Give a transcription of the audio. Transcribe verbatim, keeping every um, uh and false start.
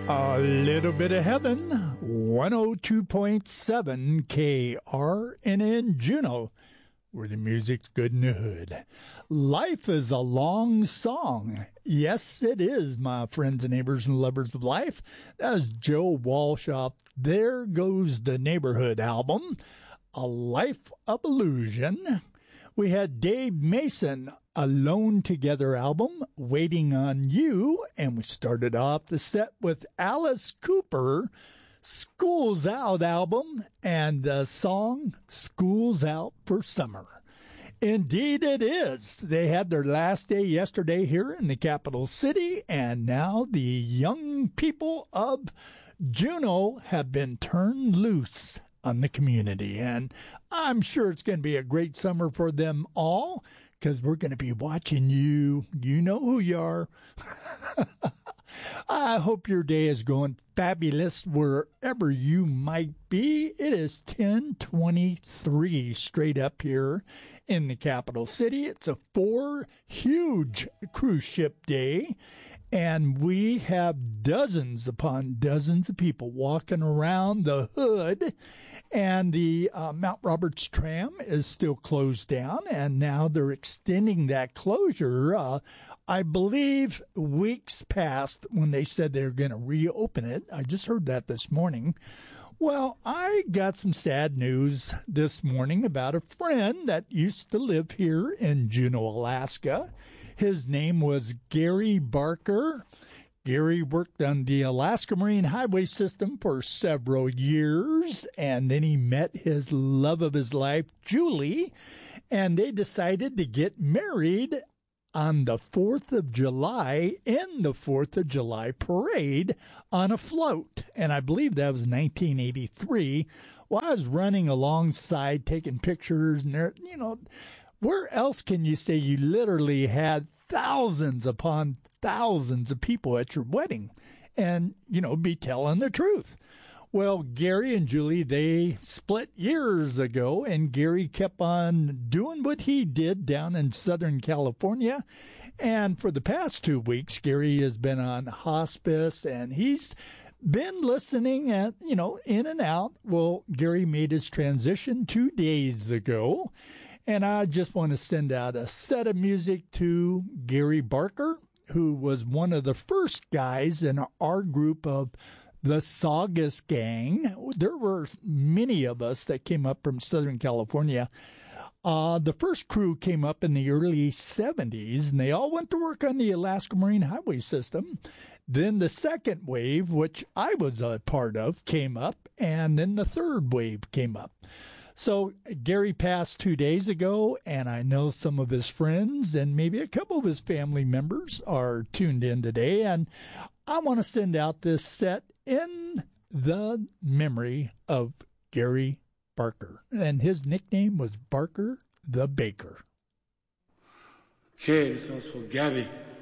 A little bit of heaven, one oh two point seven K R N N Juneau, where the music's good in the hood. Life is a long song. Yes, it is, my friends and neighbors and lovers of life. That's Joe Walsh off There Goes the Neighborhood album, A Life of Illusion. We had Dave Mason, Alone Together album, Waiting on You, and we started off the set with Alice Cooper, School's Out album, and the song School's Out for Summer. Indeed it is. They had their last day yesterday here in the capital city, and now the young people of Juneau have been turned loose on the community, and I'm sure it's going to be a great summer for them all, because we're going to be watching you. You know who you are. I hope your day is going fabulous wherever you might be. It is ten twenty-three straight up here in the capital city. It's a four huge cruise ship day, and we have dozens upon dozens of people walking around the hood, and the uh, Mount Roberts tram is still closed down, and now they're extending that closure. Uh, I believe weeks past when they said they were going to reopen it. I just heard that this morning. Well, I got some sad news this morning about a friend that used to live here in Juneau, Alaska. His name was Gary Barker. Gary worked on the Alaska Marine Highway System for several years, and then he met his love of his life, Julie, and they decided to get married on the fourth of July in the fourth of July parade on a float. And I believe that was nineteen eighty-three. Well, I was running alongside, taking pictures, and there, you know, where else can you say you literally had thousands upon thousands of people at your wedding and, you know, be telling the truth? Well, Gary and Julie, they split years ago, and Gary kept on doing what he did down in Southern California. And for the past two weeks, Gary has been on hospice, and he's been listening at, you know, in and out. Well, Gary made his transition two days ago, and I just want to send out a set of music to Gary Barker, who was one of the first guys in our group of the Saugus Gang. There were many of us that came up from Southern California. Uh, the first crew came up in the early seventies, and they all went to work on the Alaska Marine Highway System. Then the second wave, which I was a part of, came up, and then the third wave came up. So Gary passed two days ago, and I know some of his friends and maybe a couple of his family members are tuned in today, and I want to send out this set in the memory of Gary Barker, and his nickname was Barker the Baker. Okay, this one's for Gabby.